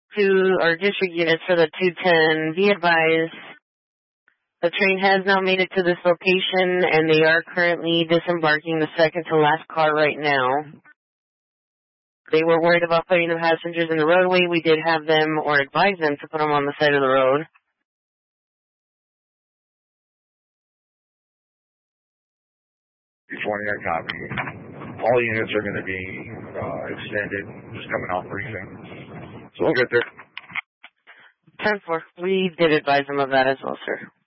to our district units for the 210, be advised, the train has now made it to this location, and they are currently disembarking the second to last car right now. They were worried about putting the passengers in the roadway. We did have them, or advise them, to put them on the side of the road. Before I copy. All units are going to be extended, just coming off briefing. So we'll get there. 10-4. We did advise them of that as well, sir.